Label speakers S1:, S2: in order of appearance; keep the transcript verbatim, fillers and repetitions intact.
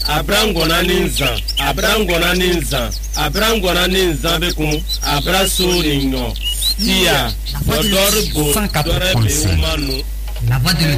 S1: abrangona ninza abrangona ninza abrangona ninza bekum abrasoringo tia odor bo dore be humano
S2: la voix de